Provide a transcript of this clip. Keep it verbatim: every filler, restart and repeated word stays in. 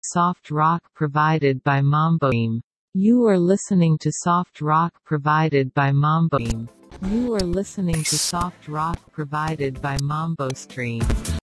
Soft rock provided by Mambosteam. You are listening to soft rock provided by Mambosteam. You are listening to soft rock provided by Mambosteam.